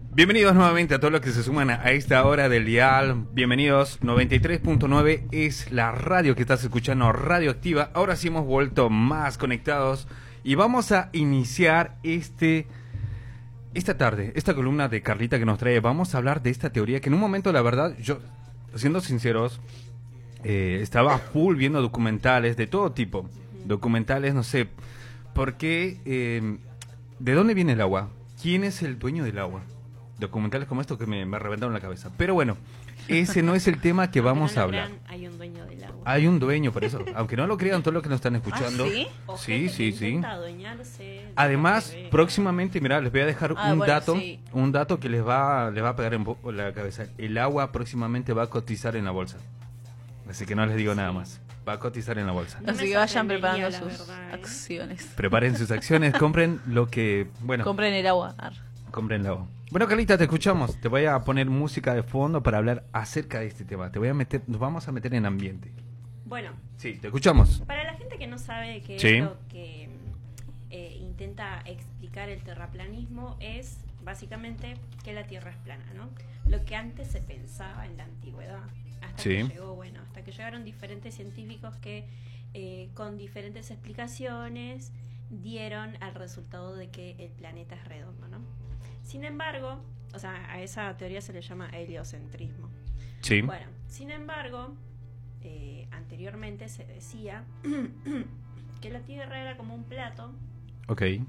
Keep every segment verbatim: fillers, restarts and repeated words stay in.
Bienvenidos nuevamente a todos los que se suman a esta hora del dial. Bienvenidos, noventa y tres punto nueve es la radio que estás escuchando, Radioactiva. Ahora sí hemos vuelto más conectados y vamos a iniciar este esta tarde, esta columna de Carlita que nos trae. Vamos a hablar de esta teoría que en un momento, la verdad, yo, siendo sinceros, eh, estaba full viendo documentales de todo tipo. Documentales, no sé, ¿por qué? Eh, ¿De dónde viene el agua? ¿Quién es el dueño del agua? Documentales como esto que me, me reventaron la cabeza. Pero bueno, ese no es el tema que vamos no a hablar. Crean, hay un dueño del agua. Hay un dueño, por eso. Aunque no lo crean todos los que nos están escuchando. ¿Ah, sí? O sí, sí, sí. Adueñarse Además, próximamente, mirá, les voy a dejar ah, un bueno, dato, sí. un dato que les va, les va a pegar en la cabeza. El agua próximamente va a cotizar en la bolsa. Así que no les digo sí. nada más. Va a cotizar en la bolsa. No Así que vayan preparando sus verdad, ¿eh? acciones. Preparen sus acciones, compren lo que, bueno. Compren el agua. Ar. Compren el agua. Bueno, Carlita, te escuchamos. Te voy a poner música de fondo para hablar acerca de este tema. Te voy a meter, nos vamos a meter en ambiente. Bueno. Sí, te escuchamos. Para la gente que no sabe qué sí. es lo que eh, intenta explicar el terraplanismo, es básicamente que la Tierra es plana, ¿no? Lo que antes se pensaba en la antigüedad. Hasta sí. que llegó, bueno, hasta que llegaron diferentes científicos que eh, con diferentes explicaciones dieron al resultado de que el planeta es redondo, ¿no? Sin embargo, o sea, a esa teoría se le llama heliocentrismo. Sí. Bueno, sin embargo, eh, anteriormente se decía que la Tierra era como un plato. Ok. Eh,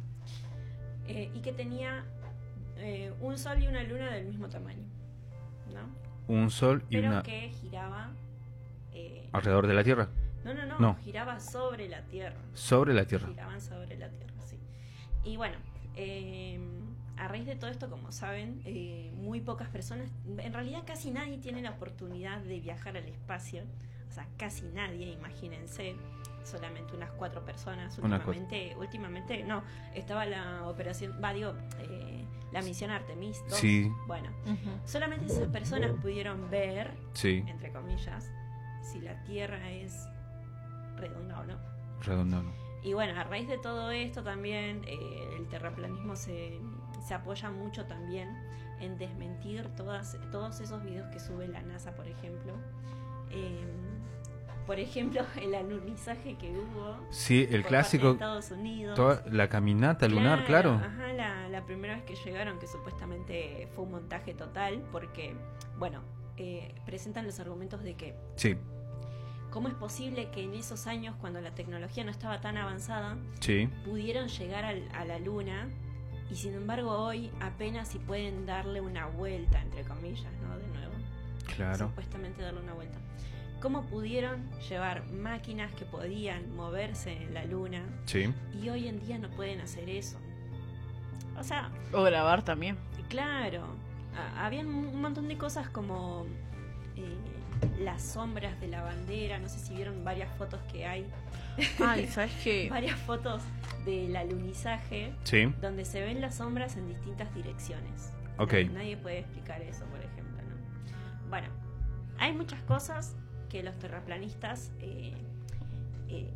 y que tenía eh, un sol y una luna del mismo tamaño, ¿no? Un sol y Pero una... que giraba... Eh, ¿alrededor de la Tierra? No, no, no, no, giraba sobre la Tierra. Sobre la Tierra. Giraban sobre la Tierra, sí. Y bueno, eh, a raíz de todo esto, como saben, eh, muy pocas personas, en realidad casi nadie tiene la oportunidad de viajar al espacio. O sea, casi nadie, imagínense. Solamente unas cuatro personas últimamente, últimamente, no, estaba la operación, va, digo, eh, la misión Artemis dos. Sí. Bueno, uh-huh. solamente esas personas pudieron ver, sí. entre comillas, si la Tierra es redonda o no. Redonda o no. Y bueno, a raíz de todo esto también, eh, el terraplanismo se, se apoya mucho también en desmentir todas, todos esos videos que sube la NASA, por ejemplo. Eh, Por ejemplo, el alunizaje que hubo. Sí, el clásico. Estados Unidos. Toda la caminata lunar, claro. claro. Ajá, la, la primera vez que llegaron, que supuestamente fue un montaje total, porque, bueno, eh, presentan los argumentos de que. Sí. ¿Cómo es posible que en esos años, cuando la tecnología no estaba tan avanzada, sí. pudieron llegar al, a la luna y sin embargo hoy apenas si pueden darle una vuelta, entre comillas, ¿no? De nuevo. Claro. Supuestamente darle una vuelta. ¿Cómo pudieron llevar máquinas que podían moverse en la luna? Sí. Y hoy en día no pueden hacer eso. O sea... O grabar también. Claro. A, habían un montón de cosas como eh, las sombras de la bandera. No sé si vieron varias fotos que hay. Ay, ¿sabes qué? Varias fotos del alunizaje. Sí. Donde se ven las sombras en distintas direcciones. Ok. Nadie, nadie puede explicar eso, por ejemplo, ¿no? Bueno, hay muchas cosas que los terraplanistas eh, eh,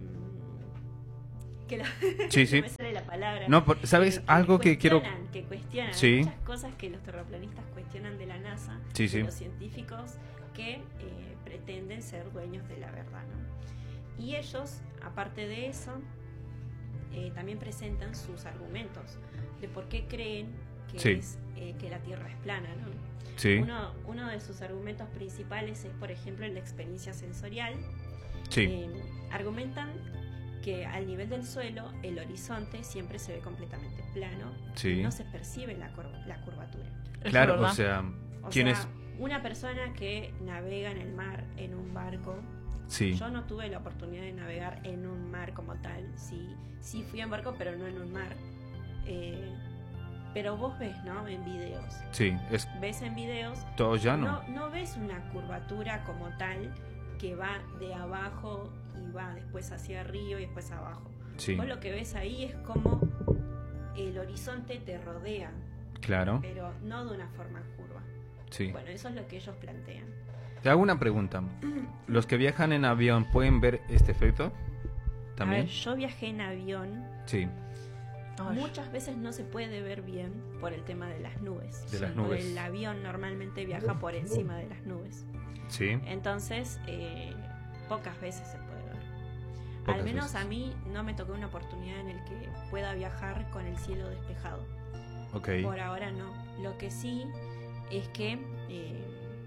que lo, sí, sí. no me sale la palabra, no, por, ¿sabes? eh, algo que quiero que cuestionan sí. muchas cosas que los terraplanistas cuestionan de la NASA, sí, de sí. los científicos que eh, pretenden ser dueños de la verdad, ¿no? Y ellos, aparte de eso, eh, también presentan sus argumentos de por qué creen que sí. es eh, que la Tierra es plana, ¿no? Sí. Uno, uno de sus argumentos principales es, por ejemplo, la experiencia sensorial. Sí. Eh, argumentan que al nivel del suelo el horizonte siempre se ve completamente plano, sí. no se percibe la, curva, la curvatura. Claro, o sea, o ¿quién sea, es? Una persona que navega en el mar en un barco. Sí. Yo no tuve la oportunidad de navegar en un mar como tal. Sí, sí fui en barco, pero no en un mar. Eh, Pero vos ves, ¿no? En videos. Sí. Es ves en videos. todo llano. No, no ves una curvatura como tal que va de abajo y va después hacia arriba y después abajo. Sí. Vos lo que ves ahí es como el horizonte te rodea. Claro. Pero no de una forma curva. Sí. Bueno, eso es lo que ellos plantean. Te hago una pregunta. ¿Los que viajan en avión pueden ver este efecto? ¿También? A ver, yo viajé en avión. Sí. Ay. muchas veces no se puede ver bien por el tema de las nubes. De las Porque nubes. el avión normalmente viaja por encima de las nubes. Sí. Entonces, eh, pocas veces se puede ver. Pocas Al menos veces. a mí no me tocó una oportunidad en el que pueda viajar con el cielo despejado. Ok. Por ahora no. Lo que sí es que eh,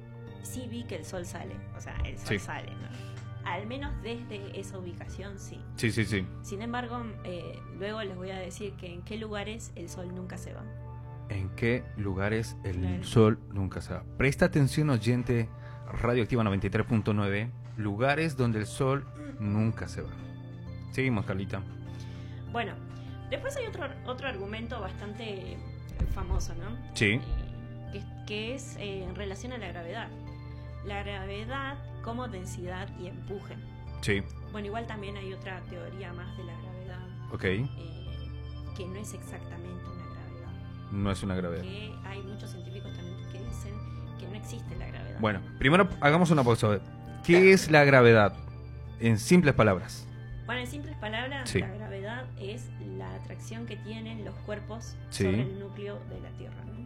sí vi que el sol sale. O sea, el sol Sí. sale, ¿no? Al menos desde esa ubicación sí. Sí, sí, sí. Sin embargo, eh, luego les voy a decir que en qué lugares el sol nunca se va. ¿En qué lugares el Claro. sol nunca se va? Presta atención, oyente, Radioactiva noventa y tres punto nueve, lugares donde el sol nunca se va. Seguimos, Carlita. Bueno, después hay otro, otro argumento bastante famoso, ¿no? Sí. Eh, que, que es eh, en relación a la gravedad. La gravedad como densidad y empuje. Sí. Bueno, igual también hay otra teoría más de la gravedad, Ok. eh, que no es exactamente una gravedad. No es una gravedad. Que hay muchos científicos también que dicen que no existe la gravedad. Bueno, primero hagamos una pausa. ¿Qué es la gravedad? En simples palabras. Bueno, en simples palabras, Sí. la gravedad es la atracción que tienen los cuerpos Sí. sobre el núcleo de la Tierra, ¿no?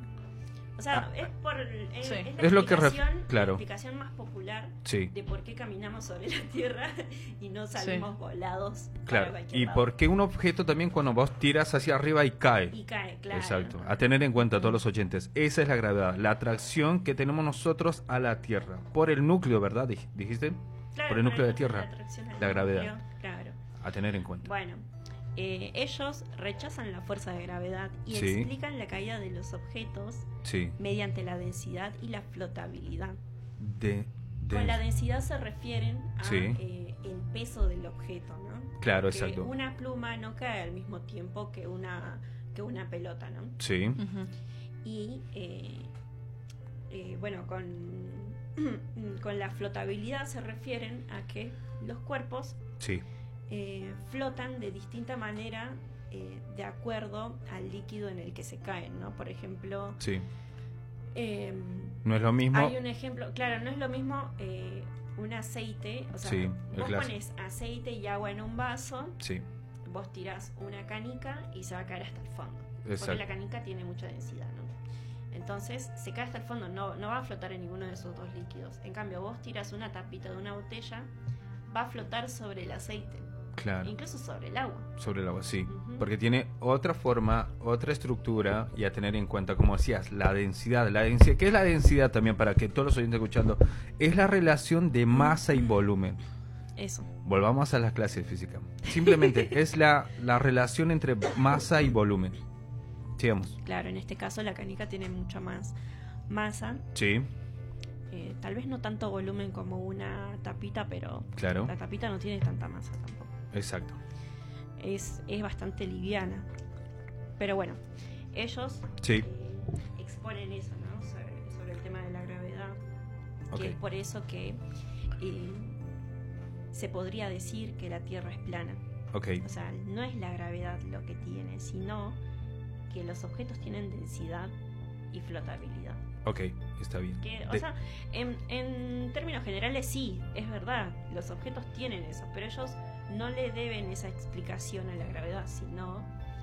O sea, Ah. es por es, Sí. es la Es lo que ref- explicación, claro. la explicación más popular Sí. de por qué caminamos sobre la Tierra y no salimos volados para Claro. cualquier ¿Y lado. por qué un objeto también cuando vos tiras hacia arriba y cae? Y cae, claro. Exacto. A tener en cuenta todos los oyentes. Esa es la gravedad. La atracción que tenemos nosotros a la Tierra. Por el núcleo, ¿verdad? Dij- ¿Dijiste? Claro, por el núcleo de Tierra, atracción al la gravedad. núcleo, claro. A tener en cuenta. Bueno, eh, ellos rechazan la fuerza de gravedad y Sí. explican la caída de los objetos Sí. mediante la densidad y la flotabilidad. De, de- Con la densidad se refieren a Sí. eh, el peso del objeto, ¿no? Claro, Porque exacto. una pluma no cae al mismo tiempo que una que una pelota, ¿no? Sí. Ujú. Y eh, eh, bueno, con, con la flotabilidad se refieren a que los cuerpos Sí. eh, flotan de distinta manera eh, de acuerdo al líquido en el que se caen, ¿no? Por ejemplo, Sí. eh, No es lo mismo. hay un ejemplo, claro, no es lo mismo eh, un aceite, o sea, Sí, el vos clásico. pones aceite y agua en un vaso, Sí. vos tirás una canica y se va a caer hasta el fondo, Exacto. porque la canica tiene mucha densidad, ¿no? Entonces se cae hasta el fondo, no, no va a flotar en ninguno de esos dos líquidos. En cambio, vos tiras una tapita de una botella, va a flotar sobre el aceite, Claro. incluso sobre el agua. Sobre el agua, sí. Ujú. Porque tiene otra forma, otra estructura y a tener en cuenta, como decías, la densidad. La densidad, ¿qué es la densidad también para que todos los oyentes escuchando? Es la relación de masa y volumen. Eso. Volvamos a las clases de física. Simplemente es la, la relación entre masa y volumen. Sigamos. Claro, en este caso la canica tiene mucha más masa, Sí, eh, tal vez no tanto volumen como una tapita, pero claro. la tapita no tiene tanta masa tampoco. Exacto. Es, es bastante liviana. Pero bueno, ellos Sí. eh, exponen eso, ¿no? Sobre, sobre el tema de la gravedad, Ok. que es por eso que eh, se podría decir que la Tierra es plana. Ok. O sea, no es la gravedad lo que tiene, sino que los objetos tienen densidad y flotabilidad. Ok. Está bien. Que, o De- sea, en, en términos generales sí, es verdad, los objetos tienen eso, pero ellos no le deben esa explicación a la gravedad, sino